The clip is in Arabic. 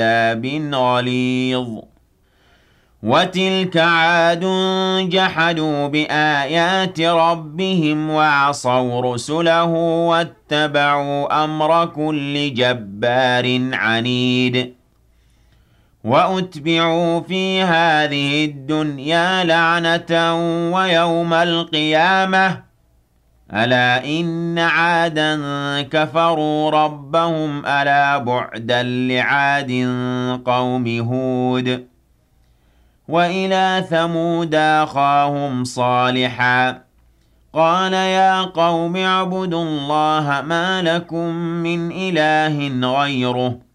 عذاب غليظ وتلك عاد جحدوا بآيات ربهم وعصوا رسله واتبعوا أمر كل جبار عنيد وأتبعوا في هذه الدنيا لعنة ويوم القيامة ألا إن عادا كفروا ربهم ألا بعدا لعاد قوم هود وإلى ثمود أخاهم صالحا قال يا قوم اعبدوا الله ما لكم من إله غيره